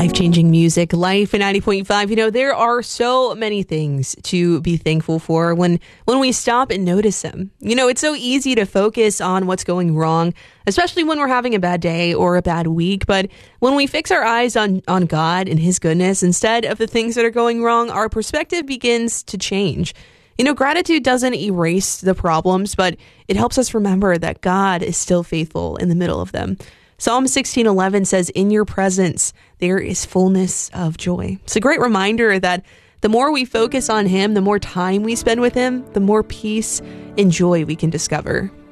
Life-changing music, Life in 90.5. There are so many things to be thankful for when we stop and notice them. It's so easy to focus on what's going wrong, especially when we're having a bad day or a bad week. But when we fix our eyes on God and His goodness instead of the things that are going wrong, our perspective begins to change. Gratitude doesn't erase the problems, but it helps us remember that God is still faithful in the middle of them. Psalm 16:11 says, "In your presence, there is fullness of joy." It's a great reminder that the more we focus on Him, the more time we spend with Him, the more peace and joy we can discover.